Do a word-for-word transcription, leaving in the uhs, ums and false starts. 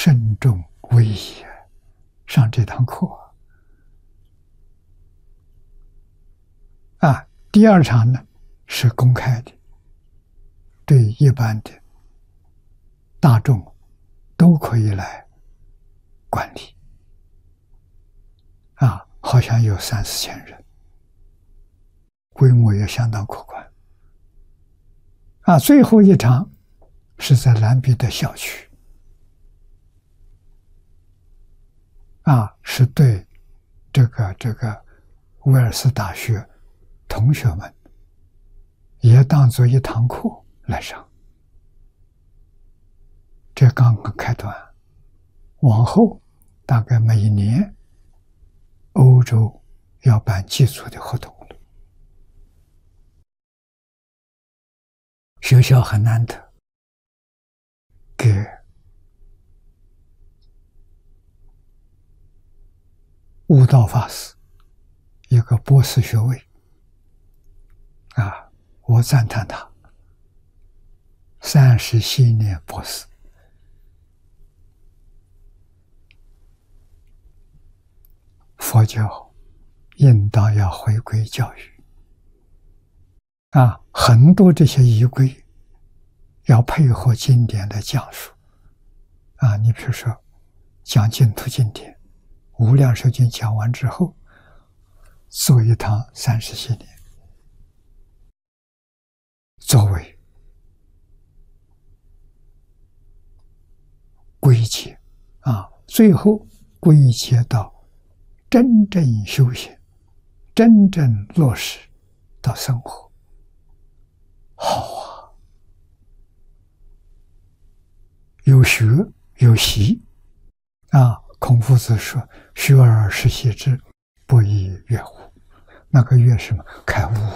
慎重威仪，上这堂课啊。第二场呢是公开的，对一般的大众都可以来管理啊，好像有三四千人，规模也相当可观啊。最后一场是在兰比的校区啊，是对这个这个威尔斯大学同学们也当作一堂课来上。这刚刚开端，往后大概每一年欧洲要办基础的活动了。学校很难得给悟道法师一个博士学位啊，我赞叹他三十七年博士。佛教应当要回归教育啊，很多这些仪规要配合经典的讲述啊。你比如说讲净土经典，无量寿经讲完之后，做一堂三十七年，作为归结啊，最后归结到真正修行，真正落实到生活。好啊，有学有习啊。孔夫子说：“学而时习之，不亦说乎？”那个乐什么开悟。